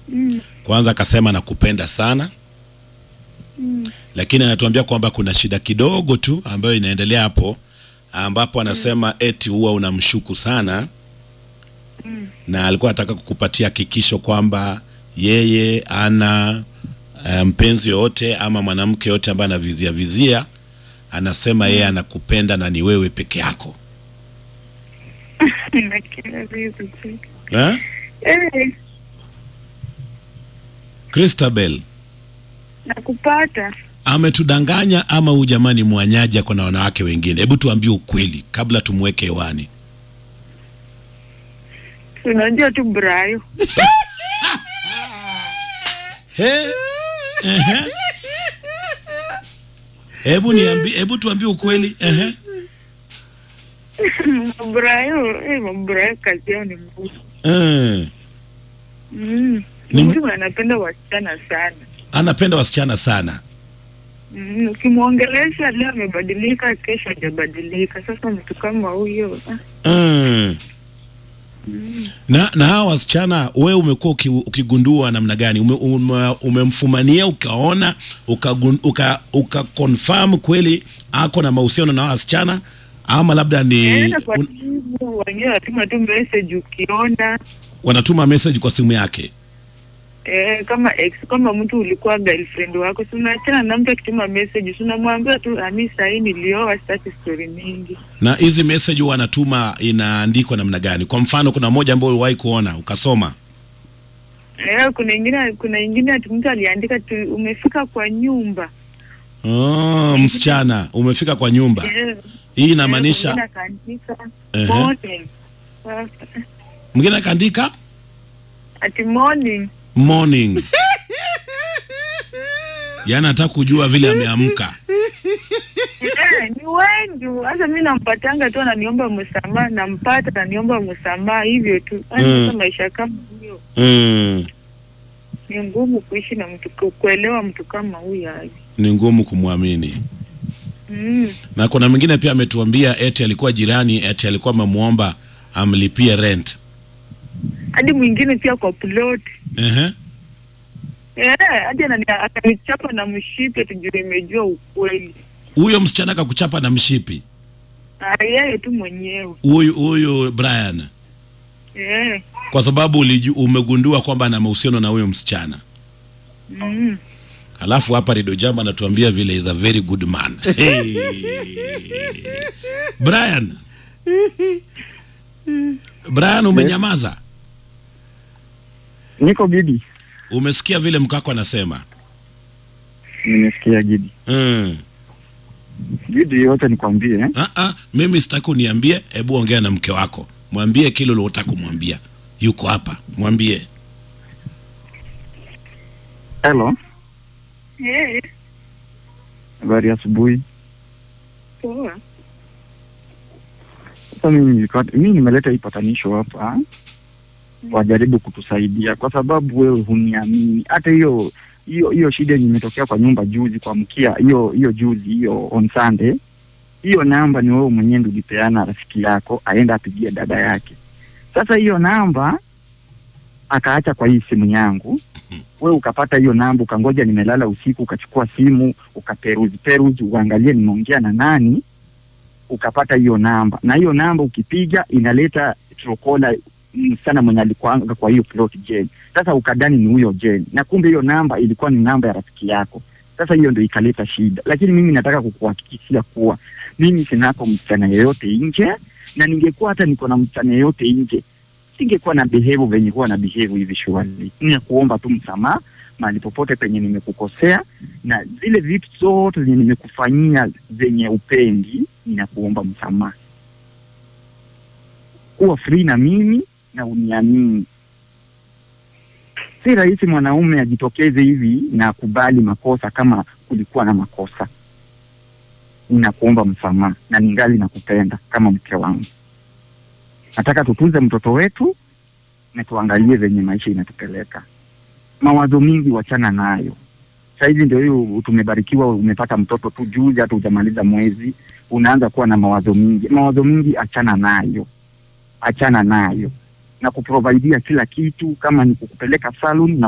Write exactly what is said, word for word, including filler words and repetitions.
Mm. Kwanza akasema nakupenda sana. Mm. Lakini anatuambia kwamba kuna shida kidogo tu ambayo inaendelea hapo, ambapo anasema mm. eti huwa unamshuku sana. Mm. Na alikuwa anataka kukupatia hakikisho kwamba yeye ana uh, mpenzi yote ama mwanamke yote ambaye anavizia vizia. Anasema mm. yeye anakupenda na ni wewe peke yako. Nakila vizu tu. Ha? Eh. Christabel, nakupata. Ametudanganya ama huyu jamani mwanyaji kwa na wanawake wengine? Hebu tuambie ukweli kabla tumweke hewani. Unajua tu Brayo. He? Ehe. Hebu niambie, hebu tuambie ukweli. Ehe. Brayo, eh Brayo kazi yao ni ngumu. Eh. Mm. Ni Mtu anapenda wasichana sana. Anapenda wasichana sana. Mm, ukimwongelesha leo amebadilika, kesho hajabadilika. Sasa mtu kama huyo. Mm. Mm. Na na hawa wasichana wewe umekuwa ukigundua namna gani? Ume, ume, umemfumania ukaona ukagun, uka uka confirm kweli ako na mahusiano na wasichana ama labda ni eh, kwa hivyo wenyewe watuma tu message ukiona wanatuma message kwa simu yake. Eh, kama ex, kama mtu ulikuwa girlfriend wako, si unaachana na mtu akituma message, si unamwambia tu ami sahi nilioa, sitaki story mingi. Na hizi message wanatuma inaandikwa namna gani? Kwa mfano kuna moja ambayo uliwahi kuona ukasoma. Eh, kuna ingine kuna ingine ati mtu aliandika tu umefika kwa nyumba. Oh, msichana umefika kwa nyumba. Eh, hii inamaanisha mwingine akaandika uh-huh. morning. Mwingine akaandika ati morning. Morning. Yana nataka kujua vile ameamka. Eh, ni wengi. Sasa mimi nampatanga tu ananiomba msamaha, nampata ananiomba msamaha hivyo tu. Hata maisha kama hiyo. Mm. Ni ngumu kuishi na mtu, kuelewa mtu kama huyu aje. Ni ngumu kumwamini. Mm. Na kuna mwingine pia ametuambia eti alikuwa jirani, eti alikuwa amemuomba amlipie rent. Hadi mwingine pia kwa plot. Ehe. Eh, hadi ananichapa na mshipi tujue imejua ukweli. Huyo msichana akakuchapa na mshipi? Ah, yeye tu mwenyewe. Huyu huyu Brian. Eh. Kwa sababu uliju, umegundua kwamba ana mahusiano na huyo msichana. Mm. Alafu hapa Radio Jambo anatuambia vile is a very good man. Hey. Brian. Brian umenyamaza? Niko Gidi. Umesikia vile mkako anasema? Nimesikia Gidi. Mm. Gidi yote nikwambie eh? Ah ah, mimi sitaki uniambie, hebu ongea na mke wako. Mwambie kile unataka kumwambia. Yuko hapa, mwambie. Hello. Eh. Habari asubuhi. Poa. Sasa mimi mimi nimeleta hii patanisho hapa. Mm. Wajaribu kutusaidia kwa sababu wewe huniamini. Hata hiyo hiyo hiyo shida imetokea kwa nyumba juzi kwa mkia, hiyo hiyo juzi hiyo on Sunday. Hiyo namba ni wewe mwenyewe ndio ulipeana rafiki yako aenda apigie dada yake. Sasa hiyo namba akaacha kwa hii simu yangu. Wewe ukapata hiyo namba, ukangoja nimelala usiku, ukachukua simu, ukaperuzi peruzi uangalie nimeongea na nani, ukapata hiyo namba. Na hiyo namba ukipiga inaleta trokola sana mwenye alikuwa kwa hiyo plot Jane. Sasa ukadani ni huyo Jane. Na kumbe hiyo namba ilikuwa ni namba ya rafiki yako. Sasa hiyo ndio ikaleta shida. Lakini mimi nataka kukuhakikishia kuwa mimi sinako msichana yeyote nje, na ningekuwa hata niko na msichana yeyote nje, singekuwa na behave venye huwa na behave hivi shwari. Ni kuomba tu msamaha mahali popote penye nimekukosea, na zile vitu zote zenye nimekufanyia zenye upendi, ninakuomba msamaha. Kuwa free na mimi na uniamini. Si rahisi mwanaume ajitokeze hivi na kubali makosa kama kulikuwa na makosa. Ninakuomba msamaha na ningali nakupenda kama mke wangu. Nataka tutunze mtoto wetu na tuangalie venye maisha inatupeleka. Mawazo mingi wachana nayo. Sasa hivi ndio hiyo tumebarikiwa, umepata mtoto tu juzi, hata hujamaliza mwezi, unaanza kuwa na mawazo mingi. Mawazo mingi achana nayo. Achana nayo. Na kuprovidea kila kitu, kama ni kukupeleka salon na